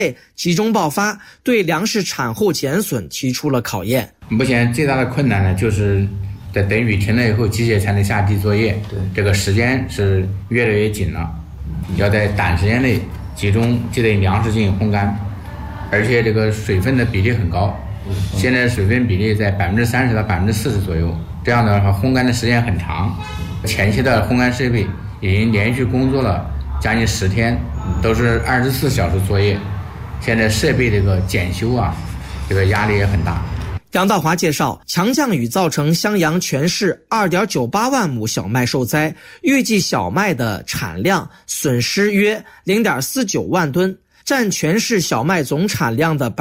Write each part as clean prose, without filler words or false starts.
集中爆发，对粮食产后减损提出了考验。 目前最大的困难呢，就是在等雨停了以后，机械才能下地作业，这个时间是越来越紧了，要在短时间内集中就对粮食进行烘干，而且这个水分的比例很高，现在水分比例在30%到40%左右，这样的话烘干的时间很长。前期的烘干设备已经连续工作了将近10天，都是24小时作业，现在设备这个检修这个压力也很大。 杨道华介绍，强降雨造成襄阳全市 2.98 万亩小麦受灾，预计小麦的产量损失约 0.49 万吨，占全市小麦总产量的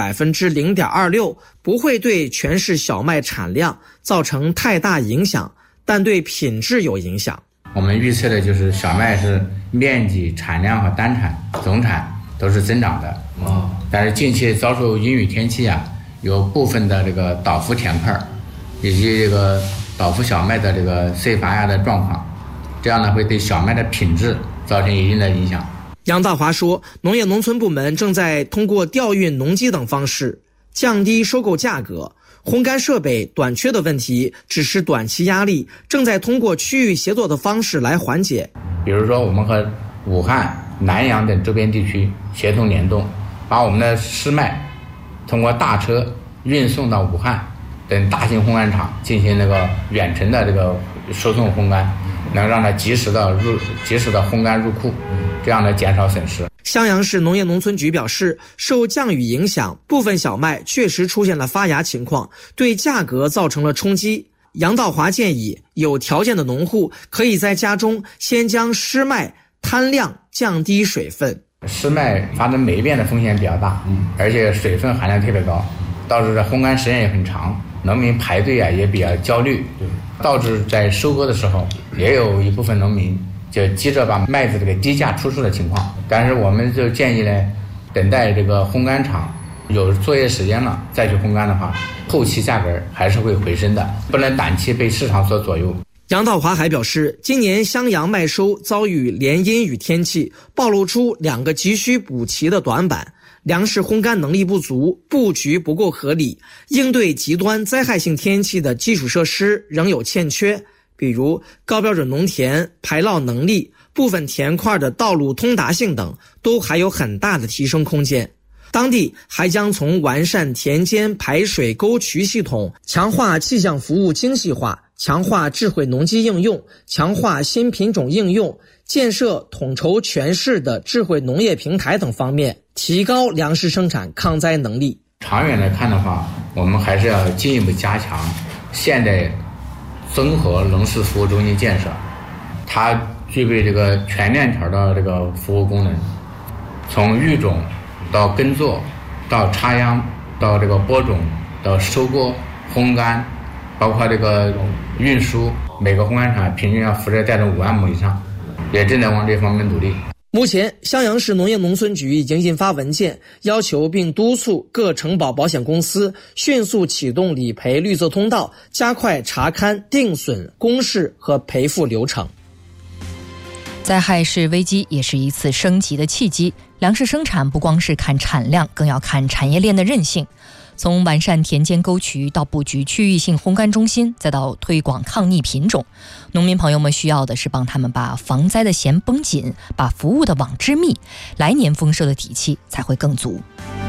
0.26%， 不会对全市小麦产量造成太大影响，但对品质有影响。 我们预测的就是小麦是面积、产量和单产、总产都是增长的，但是近期遭受阴雨天气有部分的这个倒伏田块以及这个倒伏小麦的这个碎发芽的状况，这样呢会对小麦的品质造成一定的影响。 杨道华说，农业农村部门正在通过调运农机等方式降低收购价格，烘干设备短缺的问题只是短期压力，正在通过区域协作的方式来缓解。 比如说我们和武汉、南阳等周边地区协同联动，把我们的湿麦通过大车运送到武汉等大型烘干厂进行那个远程的这个输送烘干，能让它及时的烘干入库，这样呢减少损失。 襄阳市农业农村局表示，受降雨影响，部分小麦确实出现了发芽情况，对价格造成了冲击。杨道华建议，有条件的农户可以在家中先将湿麦摊晾，降低水分。 湿麦发生霉变的风险比较大，而且水分含量特别高，导致烘干时间也很长，农民排队也比较焦虑，导致在收割的时候也有一部分农民就急着把麦子这个低价出售的情况。但是我们就建议呢，等待这个烘干厂有作业时间了再去烘干的话，后期价格还是会回升的，不能短期被市场所左右。 杨道华还表示，今年襄阳麦收遭遇连阴雨天气，暴露出2个急需补齐的短板：粮食烘干能力不足，布局不够合理，应对极端灾害性天气的基础设施仍有欠缺，比如高标准农田排涝能力、部分田块的道路通达性等，都还有很大的提升空间。当地还将从完善田间排水沟渠系统、强化气象服务精细化、强化智慧农机应用、强化新品种应用、建设统筹全市的智慧农业平台等方面，提高粮食生产抗灾能力。 长远来看的话，我们还是要进一步加强现代综合农事服务中心建设，它具备这个全链条的这个服务功能，从育种到耕作，到插秧，到这个播种，到收割、烘干，包括这个运输，每个烘干厂平均要负责带动5万亩以上，也正在往这方面努力。 目前，襄阳市农业农村局已经印发文件，要求并督促各承保保险公司迅速启动理赔绿色通道，加快查勘、定损、公示和赔付流程。 灾害是危机，也是一次升级的契机。粮食生产不光是看产量，更要看产业链的韧性。从完善田间沟渠到布局区域性烘干中心，再到推广抗逆品种，农民朋友们需要的是帮他们把防灾的弦绷紧，把服务的网织密，来年丰收的底气才会更足。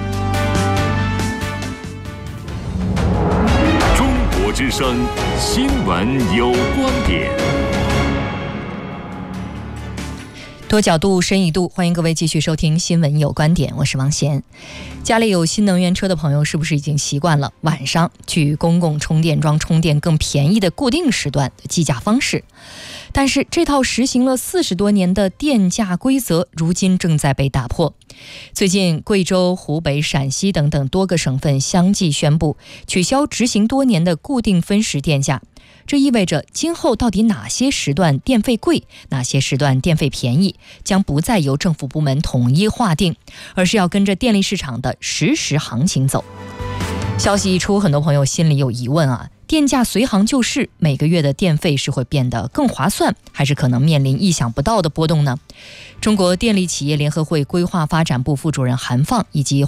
中国之声新闻有观点。 多角度深一度，欢迎各位继续收听新闻有观点，我是王贤。家里有新能源车的朋友是不是已经习惯了晚上去公共充电桩充电更便宜的固定时段的计价方式？但是这套实行了40多年的电价规则如今正在被打破。最近贵州、湖北、陕西等等多个省份相继宣布取消执行多年的固定分时电价，这意味着今后到底哪些时段电费贵，哪些时段电费便宜，将不再由政府部门统一划定，而是要跟着电力市场的实时行情走。消息一出，很多朋友心里有疑问啊，电价随行就市，每个月的电费是会变得更划算，还是可能面临意想不到的波动呢？中国电力企业联合会规划发展部副主任韩放以及